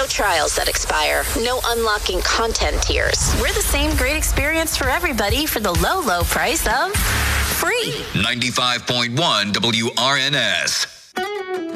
No trials that expire. No unlocking content tiers. We're the same great experience for everybody for the low, low price of free. 95.1 WRNS.